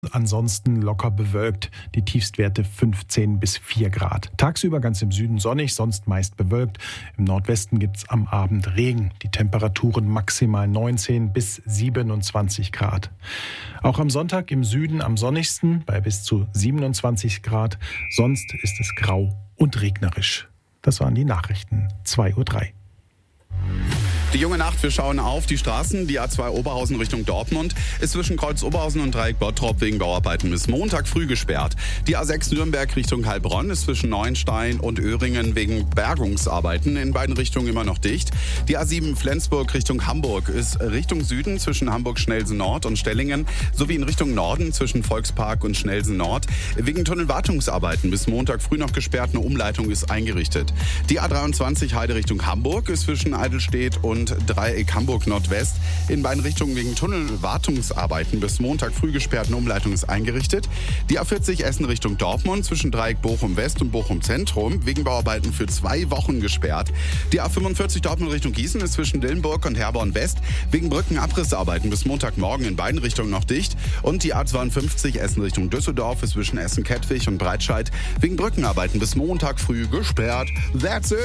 Ansonsten locker bewölkt, die Tiefstwerte 15 bis 4 Grad. Tagsüber ganz im Süden sonnig, sonst meist bewölkt. Im Nordwesten gibt's am Abend Regen. Die Temperaturen maximal 19 bis 27 Grad. Auch am Sonntag im Süden am sonnigsten bei bis zu 27 Grad. Sonst ist es grau und regnerisch. Das waren die Nachrichten, 2:03 Uhr. Die junge Nacht, wir schauen auf die Straßen. Die A2 Oberhausen Richtung Dortmund ist zwischen Kreuz Oberhausen und Dreieck Bottrop wegen Bauarbeiten bis Montag früh gesperrt. Die A6 Nürnberg Richtung Heilbronn ist zwischen Neuenstein und Öhringen wegen Bergungsarbeiten in beiden Richtungen immer noch dicht. Die A7 Flensburg Richtung Hamburg ist Richtung Süden zwischen Hamburg-Schnellsen Nord und Stellingen sowie in Richtung Norden zwischen Volkspark und Schnellsen Nord wegen Tunnelwartungsarbeiten bis Montag früh noch gesperrt. Eine Umleitung ist eingerichtet. Die A23 Heide Richtung Hamburg ist zwischen Eidelstedt und Dreieck Hamburg Nordwest in beiden Richtungen wegen Tunnelwartungsarbeiten bis Montag früh gesperrt. Eine Umleitung ist eingerichtet. Die A40 Essen Richtung Dortmund zwischen Dreieck Bochum West und Bochum Zentrum wegen Bauarbeiten für 2 Wochen gesperrt. Die A45 Dortmund Richtung Gießen ist zwischen Dillenburg und Herborn West wegen Brückenabrissarbeiten bis Montagmorgen in beiden Richtungen noch dicht. Und die A52 Essen Richtung Düsseldorf ist zwischen Essen-Kettwig und Breitscheid wegen Brückenarbeiten bis Montag früh gesperrt. That's it!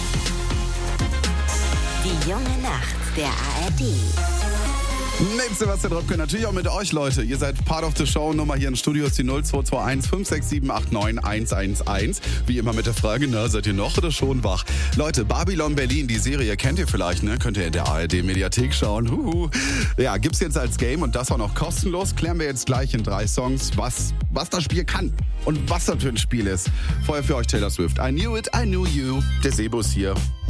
Die junge Nacht der ARD. Neben Sebastian Röpke natürlich auch mit euch, Leute. Ihr seid part of the show. Nummer hier im Studio ist die 0221 567 89 111. Wie immer mit der Frage, na, seid ihr noch oder schon wach? Leute, Babylon Berlin, die Serie kennt ihr vielleicht, ne? Könnt ihr in der ARD-Mediathek schauen. Ja, gibt's jetzt als Game und das auch noch kostenlos. Klären wir jetzt gleich in 3 Songs, was das Spiel kann und was das für ein Spiel ist. Vorher für euch Taylor Swift. I knew it, I knew you. Der Sebus hier.